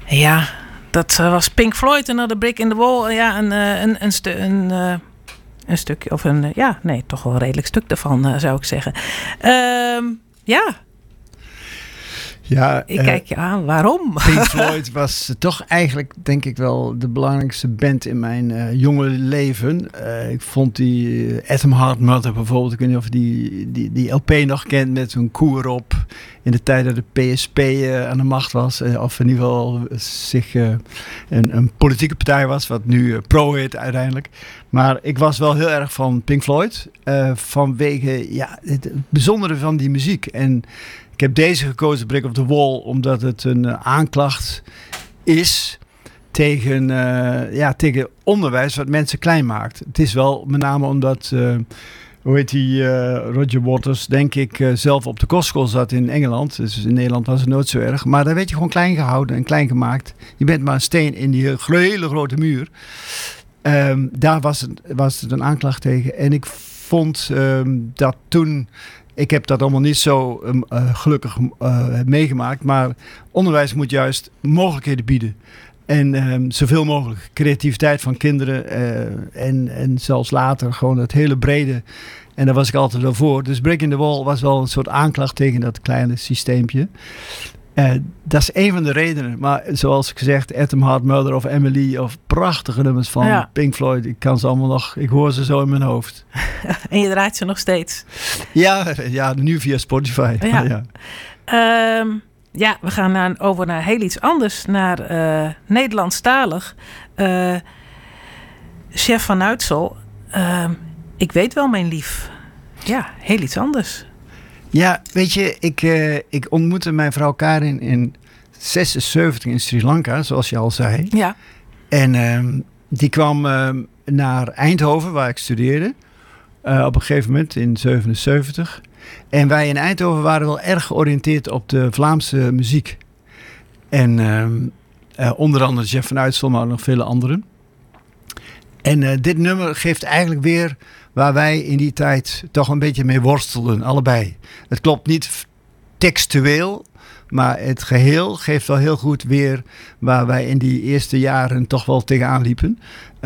Ja, dat was Pink Floyd en The Brick in the Wall. Ja, een stukje of toch wel een redelijk stuk daarvan zou ik zeggen. Ja, ik kijk je aan. Waarom? Pink Floyd was toch eigenlijk, denk ik wel, de belangrijkste band in mijn jonge leven. Ik vond die Atom Heart Mother bijvoorbeeld, ik weet niet of je die LP nog kent met zo'n koe erop. In de tijd dat de PSP aan de macht was. Of in ieder geval zich een politieke partij was, wat nu pro heet uiteindelijk. Maar ik was wel heel erg van Pink Floyd. Vanwege het bijzondere van die muziek. En ik heb deze gekozen, Brick of the Wall, omdat het een aanklacht is tegen onderwijs wat mensen klein maakt. Het is wel met name omdat, Roger Waters, denk ik, zelf op de kostschool zat in Engeland. Dus in Nederland was het nooit zo erg. Maar daar werd je gewoon klein gehouden en klein gemaakt. Je bent maar een steen in die hele grote muur. Daar was het een aanklacht tegen. En ik vond dat toen... Ik heb dat allemaal niet zo gelukkig meegemaakt. Maar onderwijs moet juist mogelijkheden bieden. En zoveel mogelijk creativiteit van kinderen. En zelfs later gewoon het hele brede. En daar was ik altijd wel voor. Dus Break in the Wall was wel een soort aanklacht tegen dat kleine systeempje. Dat is een van de redenen. Maar zoals ik gezegd, Atom Heart Mother of Emily of prachtige nummers van Pink Floyd. Ik kan ze allemaal nog, ik hoor ze zo in mijn hoofd. En je draait ze nog steeds? Ja, nu via Spotify. Ja. We gaan over naar heel iets anders. Naar Nederlandstalig. Chef van Uitsel. Ik weet wel, mijn lief. Ja, heel iets anders. Ja, weet je, ik ontmoette mijn vrouw Karin in 1976 in Sri Lanka, zoals je al zei. Ja. En die kwam naar Eindhoven, waar ik studeerde. Op een gegeven moment in 1977. En wij in Eindhoven waren wel erg georiënteerd op de Vlaamse muziek. En onder andere Jeff van Uitsel, maar nog vele anderen. En dit nummer geeft eigenlijk weer waar wij in die tijd toch een beetje mee worstelden, allebei. Het klopt niet textueel, maar het geheel geeft wel heel goed weer waar wij in die eerste jaren toch wel tegenaan liepen.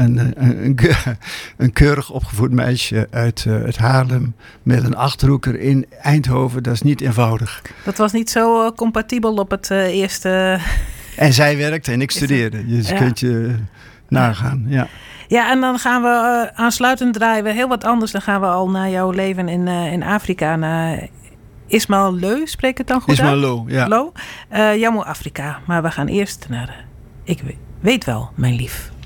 Een keurig opgevoed meisje uit Haarlem met een Achterhoeker in Eindhoven, dat is niet eenvoudig. Dat was niet zo compatibel op het eerste... En zij werkte en ik studeerde, dus kunt je nagaan, ja. Ja, en dan gaan we aansluitend draaien we heel wat anders. Dan gaan we al naar jouw leven in Afrika. Naar Ismaël Lô, spreek ik het dan goed Ismaël Lô, ja. Lô, Jammu Afrika. Maar we gaan eerst naar Ik weet wel, mijn lief.